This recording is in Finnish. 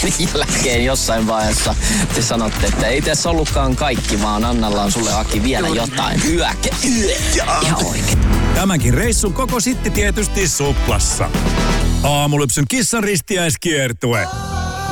jälkeen jossain vaiheessa te sanotte, että ei tässä ollutkaan kaikki, vaan Annalla on sulle, Aki, vielä jotain. Ihan oikein. Tämänkin reissun koko sitti tietysti Suplassa. Aamulypsyn kissan ristiäiskiertue.